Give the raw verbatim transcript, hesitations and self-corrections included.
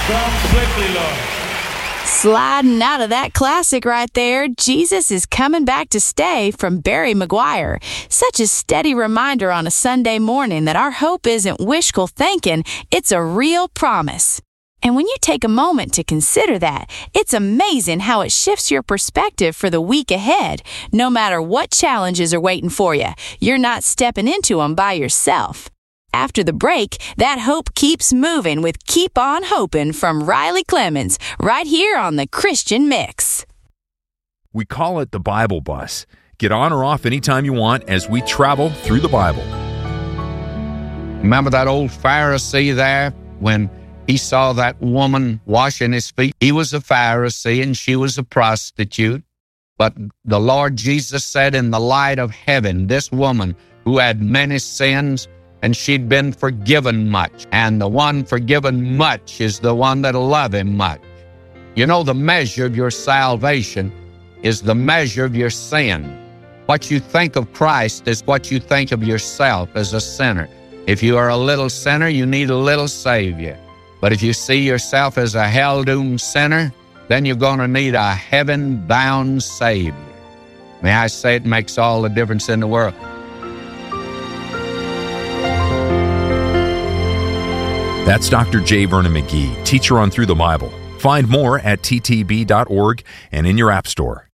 Come quickly, Lord. Sliding out of that classic right there, Jesus is Coming Back to Stay from Barry McGuire. Such a steady reminder on a Sunday morning that our hope isn't wishful thinking, it's a real promise. And when you take a moment to consider that, it's amazing how it shifts your perspective for the week ahead. No matter what challenges are waiting for you, you're not stepping into them by yourself. After the break, that hope keeps moving with Keep On Hoping from Riley Clemens, right here on the Christian Mix. We call it the Bible Bus. Get on or off anytime you want as we travel through the Bible. Remember that old Pharisee there when he saw that woman washing his feet? He was a Pharisee and she was a prostitute. But the Lord Jesus said, in the light of heaven, this woman who had many sins, and she'd been forgiven much. And the one forgiven much is the one that'll love him much. You know, the measure of your salvation is the measure of your sin. What you think of Christ is what you think of yourself as a sinner. If you are a little sinner, you need a little Savior. But if you see yourself as a hell-doomed sinner, then you're going to need a heaven-bound Savior. May I say it makes all the difference in the world. That's Doctor J. Vernon McGee, teacher on Through the Bible. Find more at t t b dot org and in your app store.